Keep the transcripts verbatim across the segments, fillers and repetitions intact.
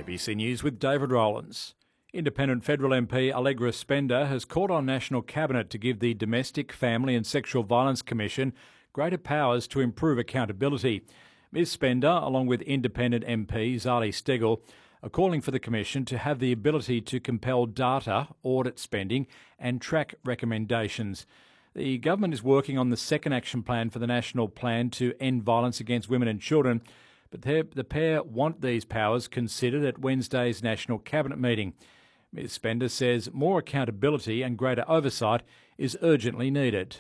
B C News with David Rowlands. Independent federal M P Allegra Spender has called on National Cabinet to give the Domestic, Family and Sexual Violence Commission greater powers to improve accountability. Ms Spender, along with independent M P Zali Steggall, are calling for the Commission to have the ability to compel data, audit spending and track recommendations. The government is working on the second action plan for the National Plan to End Violence Against Women and Children, but the pair want these powers considered at Wednesday's National Cabinet meeting. Ms Spender says more accountability and greater oversight is urgently needed.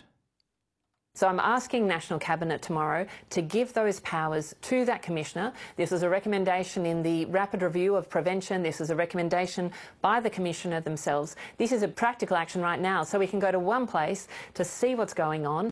So I'm asking National Cabinet tomorrow to give those powers to that Commissioner. This is a recommendation in the rapid review of prevention. This is a recommendation by the Commissioner themselves. This is a practical action right now, so we can go to one place to see what's going on.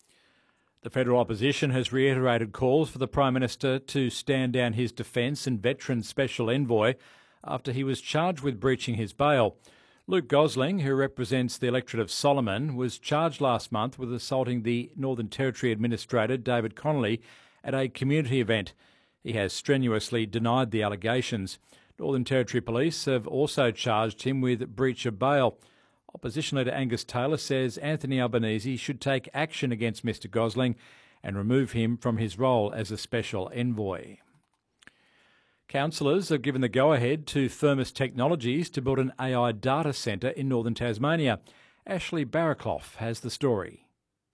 The federal opposition has reiterated calls for the Prime Minister to stand down his Defence and Veterans Special Envoy after he was charged with breaching his bail. Luke Gosling, who represents the electorate of Solomon, was charged last month with assaulting the Northern Territory Administrator David Connolly at a community event. He has strenuously denied the allegations. Northern Territory Police have also charged him with breach of bail. Opposition leader Angus Taylor says Anthony Albanese should take action against Mr Gosling and remove him from his role as a special envoy. Councillors have given the go-ahead to Firmus Technologies to build an A I data centre in northern Tasmania. Ashley Barraclough has the story.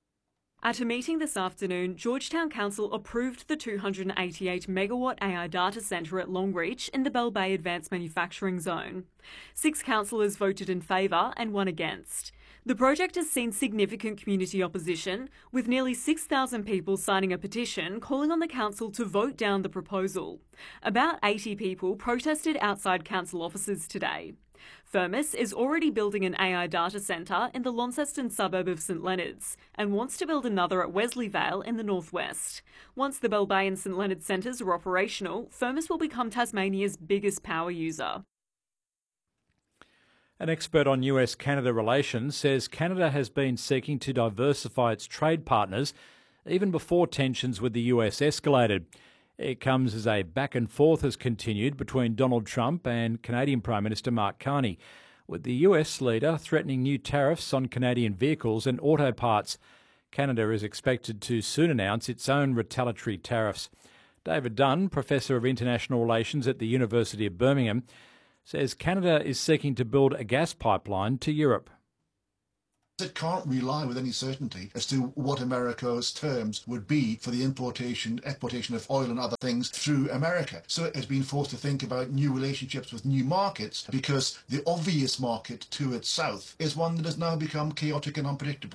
At a meeting this afternoon, Georgetown Council approved the two hundred eighty-eight megawatt A I data centre at Longreach in the Bell Bay Advanced Manufacturing Zone. Six councillors voted in favour and one against. The project has seen significant community opposition, with nearly six thousand people signing a petition calling on the council to vote down the proposal. About eighty people protested outside council offices today. Firmus is already building an A I data centre in the Launceston suburb of St Leonards and wants to build another at Wesleyvale in the northwest. Once the Bell Bay and St Leonards centres are operational, Firmus will become Tasmania's biggest power user. An expert on U S Canada relations says Canada has been seeking to diversify its trade partners even before tensions with the U S escalated. It comes as a back and forth has continued between Donald Trump and Canadian Prime Minister Mark Carney, with the U S leader threatening new tariffs on Canadian vehicles and auto parts. Canada is expected to soon announce its own retaliatory tariffs. David Dunn, Professor of International Relations at the University of Birmingham, says Canada is seeking to build a gas pipeline to Europe. It can't rely with any certainty as to what America's terms would be for the importation, exportation of oil and other things through America. So it has been forced to think about new relationships with new markets because the obvious market to its south is one that has now become chaotic and unpredictable.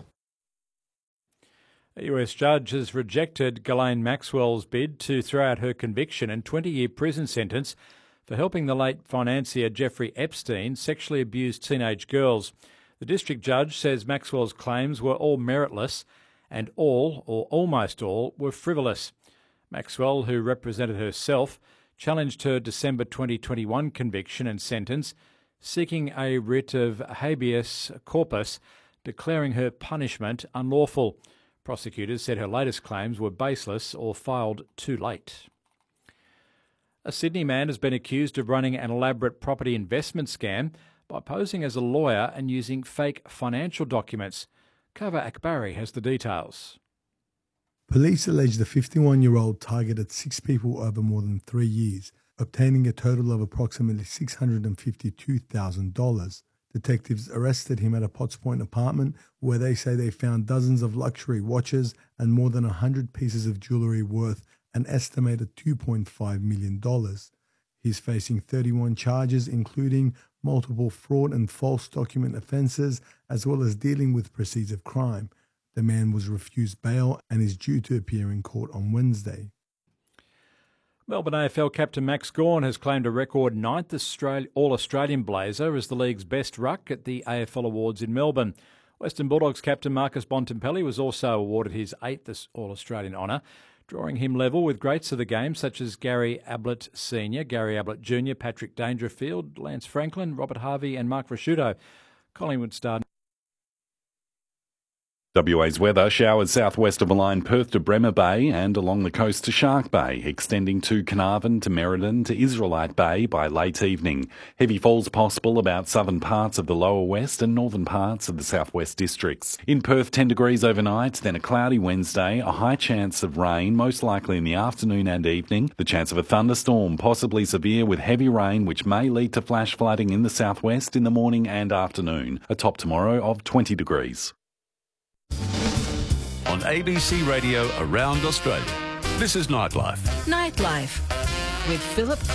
A U S judge has rejected Ghislaine Maxwell's bid to throw out her conviction and twenty-year prison sentence for helping the late financier Jeffrey Epstein sexually abuse teenage girls. The district judge says Maxwell's claims were all meritless and all, or almost all, were frivolous. Maxwell, who represented herself, challenged her December twenty twenty-one conviction and sentence, seeking a writ of habeas corpus, declaring her punishment unlawful. Prosecutors said her latest claims were baseless or filed too late. A Sydney man has been accused of running an elaborate property investment scam by posing as a lawyer and using fake financial documents. Kava Akbari has the details. Police allege the fifty-one-year-old targeted six people over more than three years, obtaining a total of approximately six hundred fifty-two thousand dollars. Detectives arrested him at a Potts Point apartment where they say they found dozens of luxury watches and more than one hundred pieces of jewellery worth an estimated two point five million dollars. He's facing thirty-one charges, including multiple fraud and false document offences, as well as dealing with proceeds of crime. The man was refused bail and is due to appear in court on Wednesday. Melbourne A F L captain Max Gawn has claimed a record ninth Australia, All-Australian blazer as the league's best ruck at the A F L Awards in Melbourne. Western Bulldogs captain Marcus Bontempelli was also awarded his eighth All-Australian honour, drawing him level with greats of the game such as Gary Ablett Senior, Gary Ablett Junior, Patrick Dangerfield, Lance Franklin, Robert Harvey and Mark Prosciutto. Collingwood star W A's weather, showers southwest of the line Perth to Bremer Bay and along the coast to Shark Bay, extending to Carnarvon to Merredin to Israelite Bay by late evening. Heavy falls possible about southern parts of the lower west and northern parts of the southwest districts. In Perth, ten degrees overnight, then a cloudy Wednesday, a high chance of rain, most likely in the afternoon and evening. The chance of a thunderstorm, possibly severe with heavy rain, which may lead to flash flooding in the southwest in the morning and afternoon. A top tomorrow of twenty degrees. On A B C Radio around Australia, this is Nightlife. Nightlife with Philip